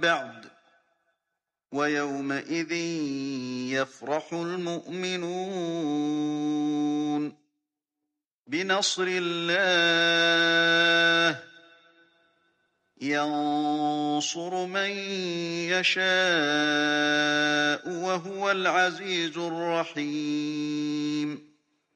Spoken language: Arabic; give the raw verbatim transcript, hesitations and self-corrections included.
بعد ويومئذ يفرح المؤمنون بنصر الله ينصر من يشاء وهو العزيز الرحيم